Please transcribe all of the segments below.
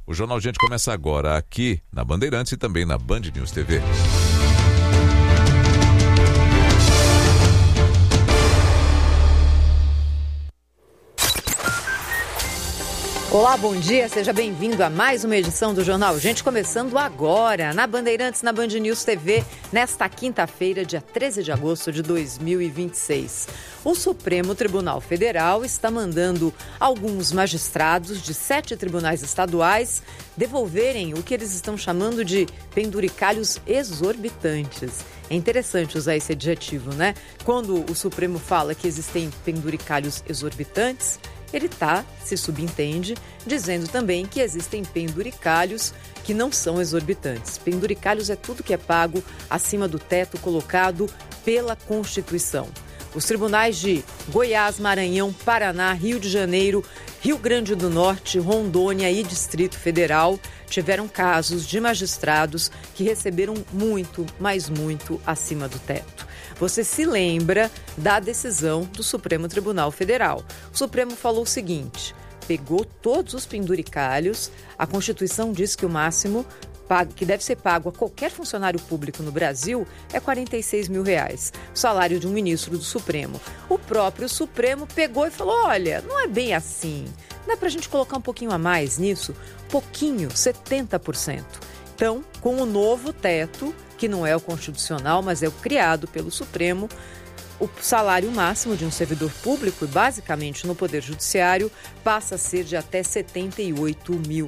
O Jornal Gente começa agora aqui na Bandeirantes e também na Band News TV. Olá, bom dia, seja bem-vindo a mais uma edição do Jornal Gente, começando agora na Bandeirantes, na Band News TV, nesta quinta-feira, dia 13 de agosto de 2026. O Supremo Tribunal Federal está mandando alguns magistrados de 7 tribunais estaduais devolverem o que eles estão chamando de penduricalhos exorbitantes. É interessante usar esse adjetivo, né? Quando o Supremo fala que existem penduricalhos exorbitantes, ele se subentende, dizendo também que existem penduricalhos que não são exorbitantes. Penduricalhos é tudo que é pago acima do teto colocado pela Constituição. Os tribunais de Goiás, Maranhão, Paraná, Rio de Janeiro, Rio Grande do Norte, Rondônia e Distrito Federal tiveram casos de magistrados que receberam muito, mas muito acima do teto. Você se lembra da decisão do Supremo Tribunal Federal. O Supremo falou o seguinte: pegou todos os penduricalhos, a Constituição diz que o máximo que deve ser pago a qualquer funcionário público no Brasil é R$46 mil, o salário de um ministro do Supremo. O próprio Supremo pegou e falou: olha, não é bem assim, dá para a gente colocar um pouquinho a mais nisso, pouquinho, 70%. Então, com o novo teto, que não é o constitucional, mas é o criado pelo Supremo, o salário máximo de um servidor público, basicamente no Poder Judiciário, passa a ser de até R$78 mil.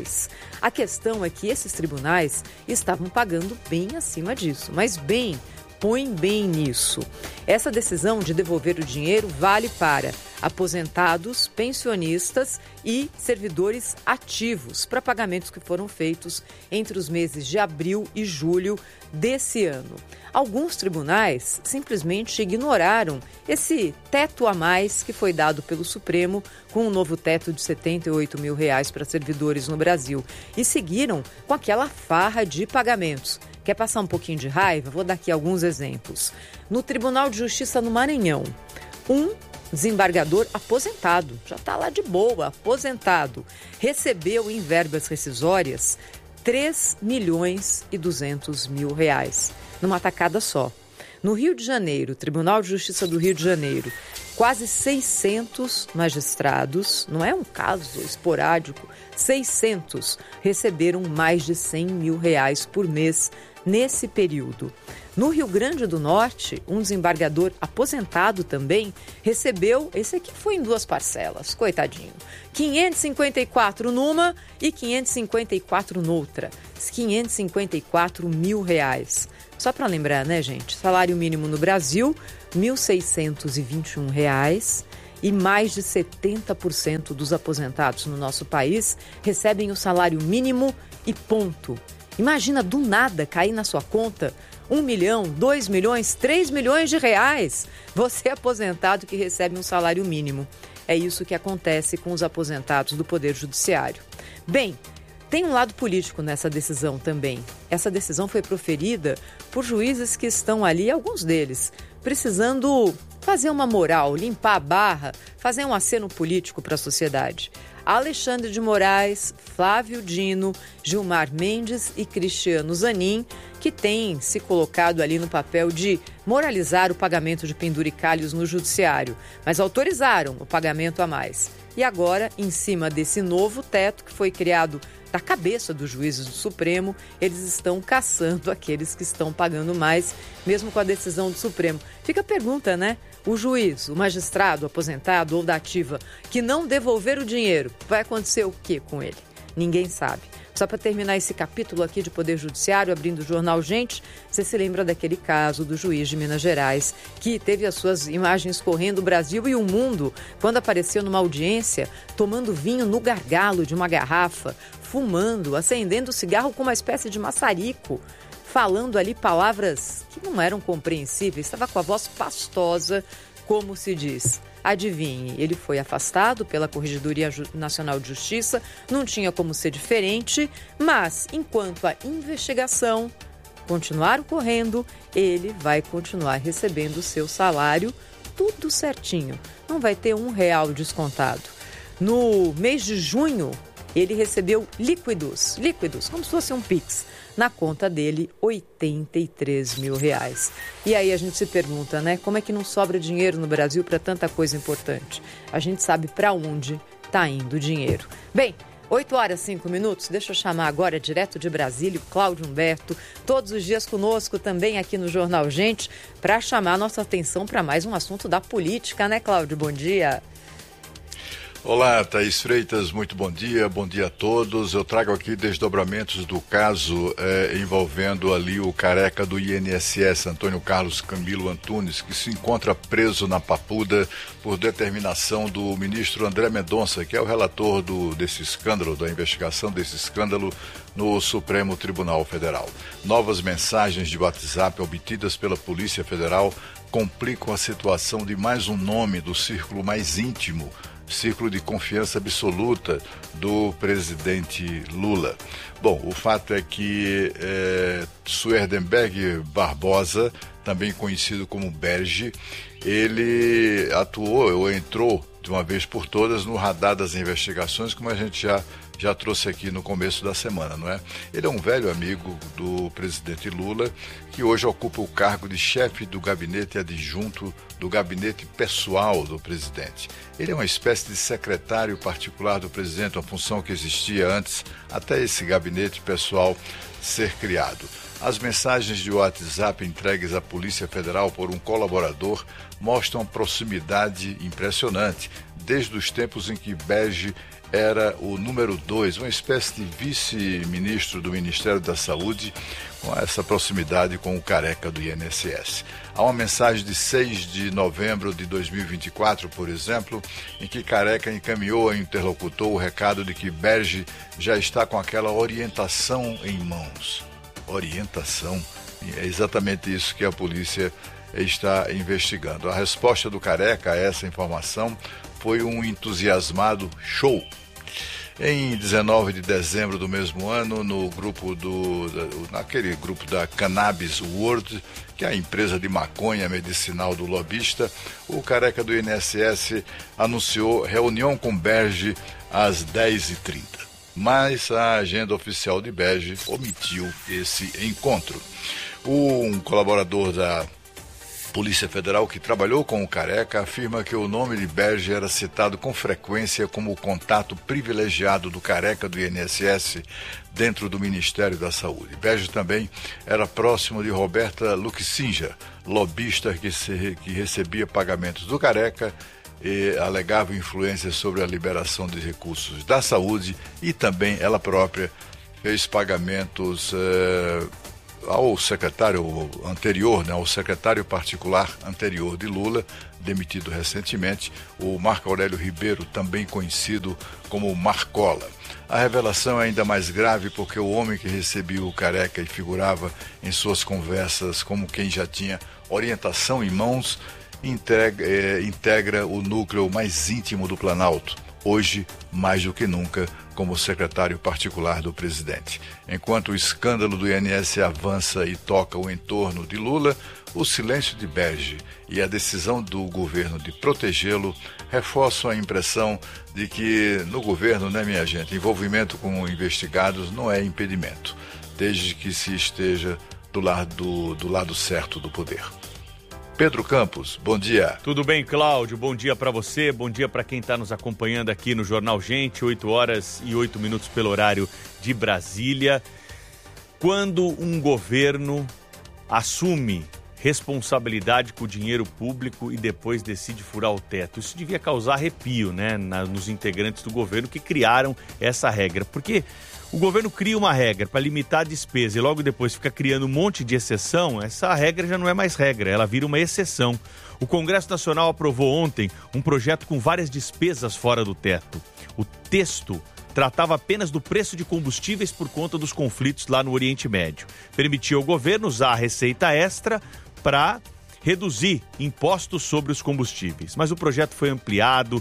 A questão é que esses tribunais estavam pagando bem acima disso, mas põe bem nisso. Essa decisão de devolver o dinheiro vale para aposentados, pensionistas e servidores ativos para pagamentos que foram feitos entre os meses de abril e julho desse ano. Alguns tribunais simplesmente ignoraram esse teto a mais que foi dado pelo Supremo com um novo teto de R$78 mil para servidores no Brasil e seguiram com aquela farra de pagamentos. Quer passar um pouquinho de raiva? Vou dar aqui alguns exemplos. No Tribunal de Justiça no Maranhão, um desembargador aposentado, já está lá de boa, aposentado, recebeu em verbas rescisórias R$3.200.000, numa tacada só. No Rio de Janeiro, Tribunal de Justiça do Rio de Janeiro, quase 600 magistrados, não é um caso esporádico, 600 receberam mais de R$100 mil por mês nesse período. No Rio Grande do Norte, um desembargador aposentado também recebeu, esse aqui foi em 2 parcelas, coitadinho, 554 numa e 554 noutra, R$554 mil. Só para lembrar, né, gente? Salário mínimo no Brasil, R$1.621 e mais de 70% dos aposentados no nosso país recebem o salário mínimo e ponto. Imagina do nada cair na sua conta 1 milhão, 2 milhões, 3 milhões de reais. Você é aposentado que recebe um salário mínimo. É isso que acontece com os aposentados do Poder Judiciário. Bem, tem um lado político nessa decisão também. Essa decisão foi proferida por juízes que estão ali, alguns deles, precisando fazer uma moral, limpar a barra, fazer um aceno político para a sociedade. Alexandre de Moraes, Flávio Dino, Gilmar Mendes e Cristiano Zanin, que têm se colocado ali no papel de moralizar o pagamento de penduricalhos no judiciário, mas autorizaram o pagamento a mais. E agora, em cima desse novo teto que foi criado da cabeça dos juízes do Supremo, eles estão caçando aqueles que estão pagando mais, mesmo com a decisão do Supremo. Fica a pergunta, né? O juiz, o magistrado, aposentado ou da ativa, que não devolver o dinheiro, vai acontecer o quê com ele? Ninguém sabe. Só para terminar esse capítulo aqui de Poder Judiciário, abrindo o Jornal Gente, você se lembra daquele caso do juiz de Minas Gerais, que teve as suas imagens correndo o Brasil e o mundo, quando apareceu numa audiência, tomando vinho no gargalo de uma garrafa, fumando, acendendo o cigarro com uma espécie de maçarico, falando ali palavras que não eram compreensíveis, estava com a voz pastosa, como se diz. Adivinhe, ele foi afastado pela Corregedoria Nacional de Justiça, não tinha como ser diferente, mas enquanto a investigação continuar ocorrendo, ele vai continuar recebendo o seu salário, tudo certinho, não vai ter R$1 descontado. No mês de junho, ele recebeu líquidos, como se fosse um Pix, na conta dele, R$83 mil. E aí a gente se pergunta, né, como é que não sobra dinheiro no Brasil para tanta coisa importante? A gente sabe para onde está indo o dinheiro. Bem, 8h05, deixa eu chamar agora direto de Brasília o Cláudio Humberto, todos os dias conosco também aqui no Jornal Gente, para chamar nossa atenção para mais um assunto da política, né, Cláudio? Bom dia. Olá, Thaís Freitas, muito bom dia a todos. Eu trago aqui desdobramentos do caso envolvendo ali o careca do INSS, Antônio Carlos Camilo Antunes, que se encontra preso na Papuda por determinação do ministro André Mendonça, que é o relator desse escândalo, da investigação desse escândalo no Supremo Tribunal Federal. Novas mensagens de WhatsApp obtidas pela Polícia Federal complicam a situação de mais um nome do círculo mais íntimo, círculo de confiança absoluta do presidente Lula. Bom, o fato é que Suerdenberg Barbosa, também conhecido como Berge, ele entrou de uma vez por todas no radar das investigações, como a gente já trouxe aqui no começo da semana, não é? Ele é um velho amigo do presidente Lula, que hoje ocupa o cargo de chefe do gabinete adjunto do gabinete pessoal do presidente. Ele é uma espécie de secretário particular do presidente, uma função que existia antes, até esse gabinete pessoal ser criado. As mensagens de WhatsApp entregues à Polícia Federal por um colaborador mostram proximidade impressionante, desde os tempos em que Berge era o número 2, uma espécie de vice-ministro do Ministério da Saúde, com essa proximidade com o careca do INSS. Há uma mensagem de 6 de novembro de 2024, por exemplo, em que Careca encaminhou ao interlocutor o recado de que Berge já está com aquela orientação em mãos. Orientação? É exatamente isso que a polícia está investigando. A resposta do Careca a essa informação foi um entusiasmado show. Em 19 de dezembro do mesmo ano, naquele grupo da Cannabis World, que é a empresa de maconha medicinal do lobista, o careca do INSS anunciou reunião com Berge às 10h30. Mas a agenda oficial de Berge omitiu esse encontro. Um colaborador da Polícia Federal que trabalhou com o careca afirma que o nome de Berge era citado com frequência como o contato privilegiado do careca do INSS dentro do Ministério da Saúde. Berge também era próximo de Roberta Luxinger, lobista que recebia pagamentos do careca e alegava influência sobre a liberação de recursos da saúde, e também ela própria fez pagamentos ao secretário anterior, ao secretário particular anterior de Lula, demitido recentemente, o Marco Aurélio Ribeiro, também conhecido como Marcola. A revelação é ainda mais grave porque o homem que recebia o careca e figurava em suas conversas como quem já tinha orientação em mãos, integra o núcleo mais íntimo do Planalto, hoje, mais do que nunca, como secretário particular do presidente. Enquanto o escândalo do INSS avança e toca o entorno de Lula, o silêncio de Berge e a decisão do governo de protegê-lo reforçam a impressão de que no governo, né, minha gente, envolvimento com investigados não é impedimento, desde que se esteja do lado certo do poder. Pedro Campos, bom dia. Tudo bem, Cláudio? Bom dia para você, bom dia para quem está nos acompanhando aqui no Jornal Gente, 8h08 pelo horário de Brasília. Quando um governo assume responsabilidade com o dinheiro público e depois decide furar o teto, isso devia causar arrepio, né, nos integrantes do governo que criaram essa regra, porque o governo cria uma regra para limitar a despesa e logo depois fica criando um monte de exceção. Essa regra já não é mais regra, ela vira uma exceção. O Congresso Nacional aprovou ontem um projeto com várias despesas fora do teto. O texto tratava apenas do preço de combustíveis por conta dos conflitos lá no Oriente Médio. Permitia ao governo usar a receita extra para reduzir impostos sobre os combustíveis. Mas o projeto foi ampliado,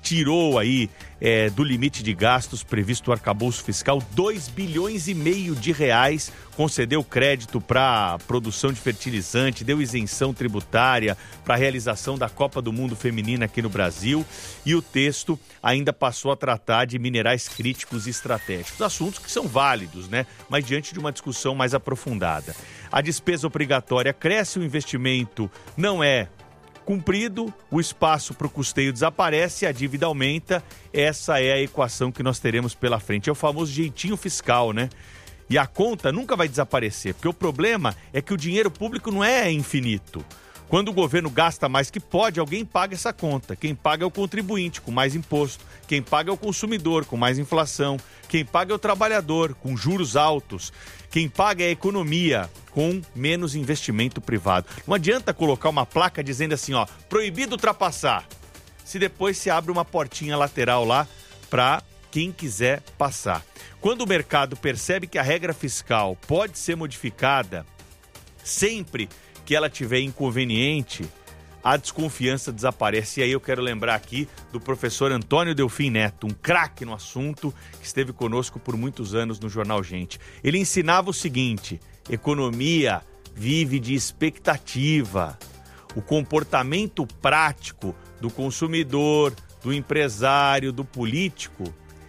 tirou aí do limite de gastos previsto no arcabouço fiscal R$2,5 bilhões, concedeu crédito para produção de fertilizante, deu isenção tributária para a realização da Copa do Mundo Feminina aqui no Brasil, e o texto ainda passou a tratar de minerais críticos e estratégicos, assuntos que são válidos, né? Mas diante de uma discussão mais aprofundada. A despesa obrigatória cresce, o investimento não é cumprido, o espaço para o custeio desaparece, a dívida aumenta. Essa é a equação que nós teremos pela frente. É o famoso jeitinho fiscal, né? E a conta nunca vai desaparecer, porque o problema é que o dinheiro público não é infinito. Quando o governo gasta mais que pode, alguém paga essa conta. Quem paga é o contribuinte, com mais imposto. Quem paga é o consumidor, com mais inflação. Quem paga é o trabalhador, com juros altos. Quem paga é a economia, com menos investimento privado. Não adianta colocar uma placa dizendo assim, ó, proibido ultrapassar, se depois se abre uma portinha lateral lá para quem quiser passar. Quando o mercado percebe que a regra fiscal pode ser modificada sempre que ela tiver inconveniente, a desconfiança desaparece. E aí eu quero lembrar aqui do professor Antônio Delfim Neto, um craque no assunto, que esteve conosco por muitos anos no Jornal Gente. Ele ensinava o seguinte: economia vive de expectativa. O comportamento prático do consumidor, do empresário, do político,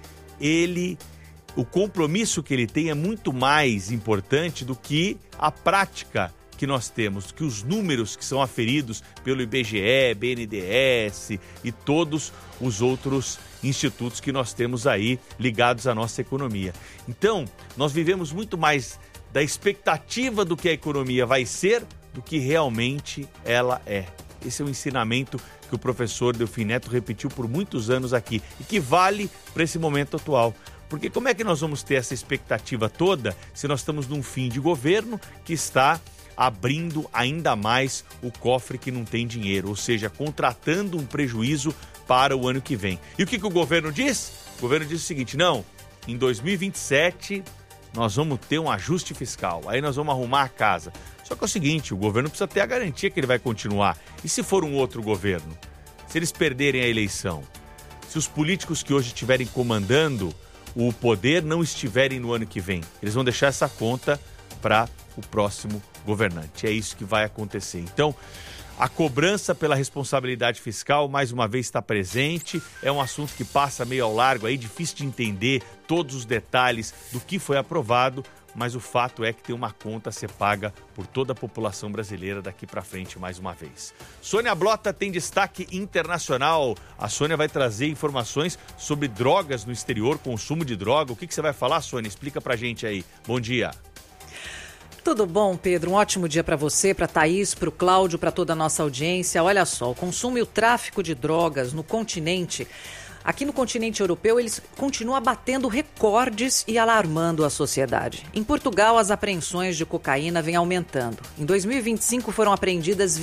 o compromisso que ele tem é muito mais importante do que a prática que nós temos, que os números que são aferidos pelo IBGE, BNDES e todos os outros institutos que nós temos aí ligados à nossa economia. Então, nós vivemos muito mais da expectativa do que a economia vai ser do que realmente ela é. Esse é um ensinamento que o professor Delfim Neto repetiu por muitos anos aqui e que vale para esse momento atual. Porque como é que nós vamos ter essa expectativa toda se nós estamos num fim de governo que está abrindo ainda mais o cofre que não tem dinheiro, ou seja, contratando um prejuízo para o ano que vem. E o que o governo diz? O governo diz o seguinte: não, em 2027 nós vamos ter um ajuste fiscal, aí nós vamos arrumar a casa. Só que é o seguinte, o governo precisa ter a garantia que ele vai continuar. E se for um outro governo? Se eles perderem a eleição? Se os políticos que hoje estiverem comandando o poder não estiverem no ano que vem? Eles vão deixar essa conta para o próximo governante. É isso que vai acontecer. Então, a cobrança pela responsabilidade fiscal, mais uma vez, está presente. É um assunto que passa meio ao largo, aí, difícil de entender todos os detalhes do que foi aprovado, mas o fato é que tem uma conta a ser paga por toda a população brasileira daqui para frente, mais uma vez. Sônia Blota tem destaque internacional. A Sônia vai trazer informações sobre drogas no exterior, consumo de droga. O que você vai falar, Sônia? Explica pra gente aí. Bom dia. Tudo bom, Pedro? Um ótimo dia para você, para a Thaís, para o Cláudio, para toda a nossa audiência. Olha só, o consumo e o tráfico de drogas no continente, aqui no continente europeu, eles continuam batendo recordes e alarmando a sociedade. Em Portugal, as apreensões de cocaína vêm aumentando. Em 2025, foram apreendidas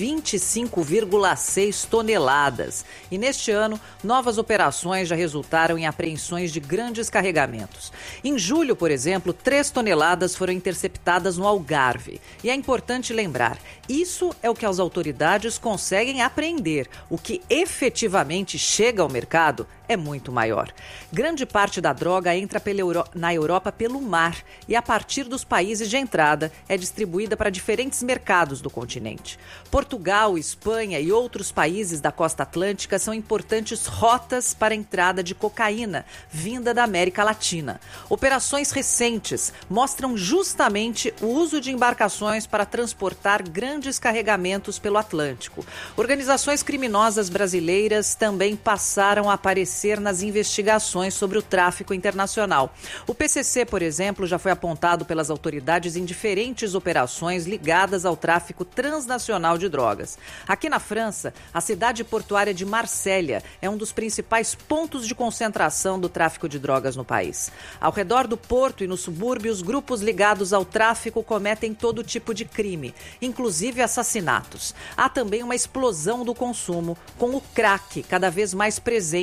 25,6 toneladas. E neste ano, novas operações já resultaram em apreensões de grandes carregamentos. Em julho, por exemplo, 3 toneladas foram interceptadas no Algarve. E é importante lembrar, isso é o que as autoridades conseguem apreender. O que efetivamente chega ao mercado é muito maior. Grande parte da droga entra na Europa pelo mar e, a partir dos países de entrada, é distribuída para diferentes mercados do continente. Portugal, Espanha e outros países da costa atlântica são importantes rotas para a entrada de cocaína, vinda da América Latina. Operações recentes mostram justamente o uso de embarcações para transportar grandes carregamentos pelo Atlântico. Organizações criminosas brasileiras também passaram a aparecer nas investigações sobre o tráfico internacional. O PCC, por exemplo, já foi apontado pelas autoridades em diferentes operações ligadas ao tráfico transnacional de drogas. Aqui na França, a cidade portuária de Marsella é um dos principais pontos de concentração do tráfico de drogas no país. Ao redor do porto e nos subúrbios, grupos ligados ao tráfico cometem todo tipo de crime, inclusive assassinatos. Há também uma explosão do consumo, com o crack cada vez mais presente entre os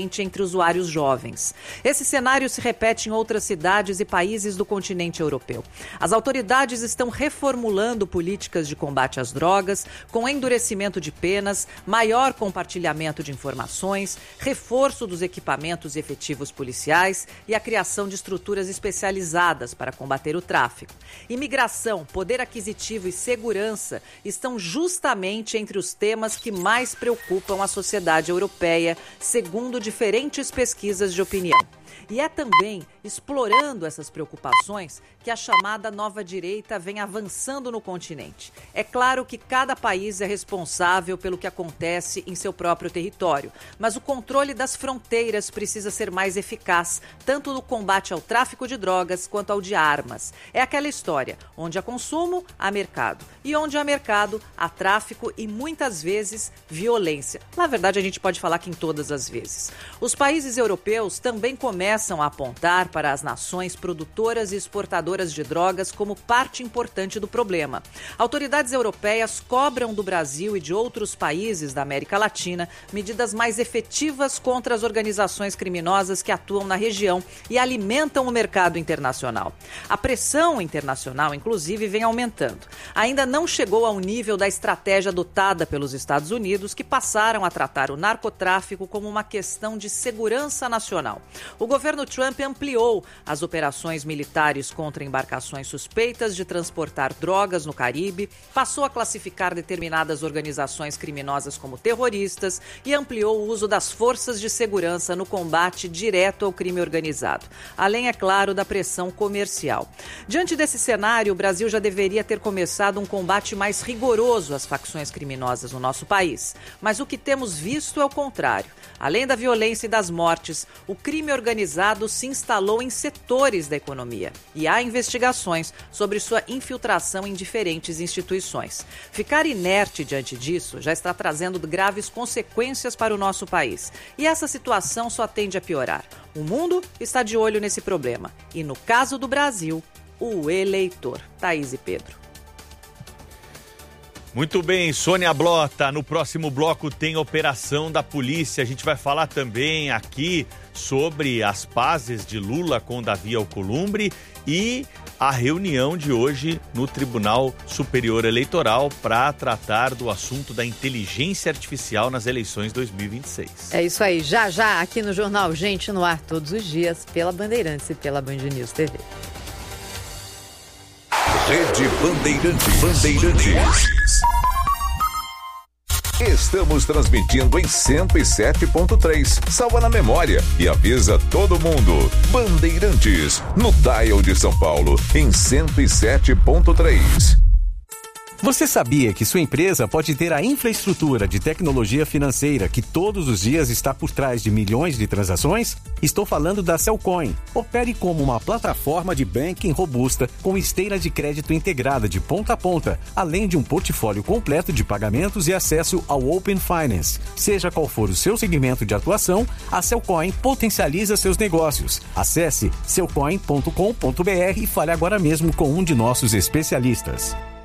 usuários jovens. Esse cenário se repete em outras cidades e países do continente europeu. As autoridades estão reformulando políticas de combate às drogas, com endurecimento de penas, maior compartilhamento de informações, reforço dos equipamentos e efetivos policiais e a criação de estruturas especializadas para combater o tráfico. Imigração, poder aquisitivo e segurança estão justamente entre os temas que mais preocupam a sociedade europeia, segundo diferentes pesquisas de opinião. E é também explorando essas preocupações que a chamada nova direita vem avançando no continente. É claro que cada país é responsável pelo que acontece em seu próprio território, mas o controle das fronteiras precisa ser mais eficaz, tanto no combate ao tráfico de drogas quanto ao de armas. É aquela história, onde há consumo, há mercado. E onde há mercado, há tráfico e muitas vezes violência. Na verdade, a gente pode falar que em todas as vezes. Os países europeus também começam a apontar para as nações produtoras e exportadoras de drogas como parte importante do problema. Autoridades europeias cobram do Brasil e de outros países da América Latina medidas mais efetivas contra as organizações criminosas que atuam na região e alimentam o mercado internacional. A pressão internacional, inclusive, vem aumentando. Ainda não chegou ao nível da estratégia adotada pelos Estados Unidos, que passaram a tratar o narcotráfico como uma questão de segurança nacional. O governo Trump ampliou as operações militares contra embarcações suspeitas de transportar drogas no Caribe, passou a classificar determinadas organizações criminosas como terroristas e ampliou o uso das forças de segurança no combate direto ao crime organizado, além, é claro, da pressão comercial. Diante desse cenário, o Brasil já deveria ter começado um combate mais rigoroso às facções criminosas no nosso país. Mas o que temos visto é o contrário. Além da violência e das mortes, o crime organizado se instalou em setores da economia e há investigações sobre sua infiltração em diferentes instituições. Ficar inerte diante disso já está trazendo graves consequências para o nosso país e essa situação só tende a piorar. O mundo está de olho nesse problema e, no caso do Brasil, o eleitor. Thaís e Pedro. Muito bem, Sônia Blota, no próximo bloco tem operação da polícia. A gente vai falar também aqui sobre as pazes de Lula com Davi Alcolumbre e a reunião de hoje no Tribunal Superior Eleitoral para tratar do assunto da inteligência artificial nas eleições 2026. É isso aí, já aqui no Jornal Gente no Ar, todos os dias, pela Bandeirantes e pela Band News TV. Rede Bandeirantes. Estamos transmitindo em 107.3. Salva na memória e avisa todo mundo. Bandeirantes, no dial de São Paulo, em 107.3. Você sabia que sua empresa pode ter a infraestrutura de tecnologia financeira que todos os dias está por trás de milhões de transações? Estou falando da Cellcoin. Opere como uma plataforma de banking robusta com esteira de crédito integrada de ponta a ponta, além de um portfólio completo de pagamentos e acesso ao Open Finance. Seja qual for o seu segmento de atuação, a Cellcoin potencializa seus negócios. Acesse cellcoin.com.br e fale agora mesmo com um de nossos especialistas.